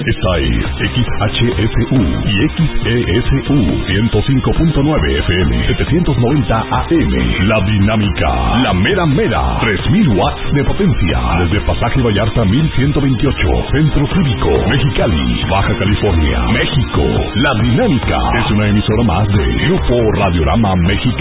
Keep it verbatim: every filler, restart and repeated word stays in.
Esta es X H F U y X E S U ciento cinco punto nueve F M, setecientos noventa A M. La Dinámica, la mera mera, tres mil watts de potencia. Desde Pasaje Vallarta mil ciento veintiocho, Centro Cívico, Mexicali, Baja California, México. La Dinámica es una emisora más de Grupo Radiorama Mexicano.